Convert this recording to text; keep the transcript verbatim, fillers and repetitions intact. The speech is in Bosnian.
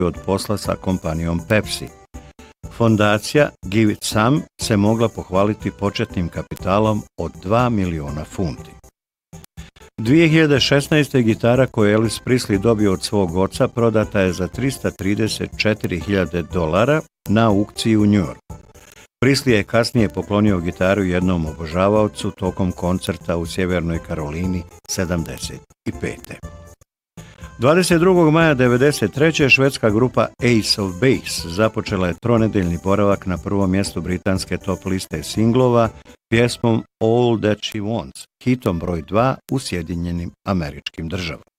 od posla sa kompanijom Pepsi. Fondacija Give It Some se mogla pohvaliti početnim kapitalom od dva miliona funti. dvije hiljade šesnaeste. gitara koju je Elvis Presley dobio od svog oca prodata je za trista trideset četiri hiljade dolara na aukciji u New Yorku. Presley je kasnije poklonio gitaru jednom obožavaocu tokom koncerta u Sjevernoj Karolini sedamdeset pete. dvadeset drugog maja devedeset treće. švedska grupa Ace of Base započela je tronedeljni boravak na prvom mjestu britanske top liste singlova pjesmom All That She Wants, hitom broj dva u Sjedinjenim Američkim Državama.